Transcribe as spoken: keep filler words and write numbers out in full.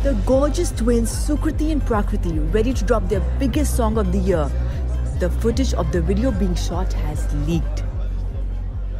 The gorgeous twins Sukriti and Prakriti ready to drop their biggest song of the year. The footage of the video being shot has leaked.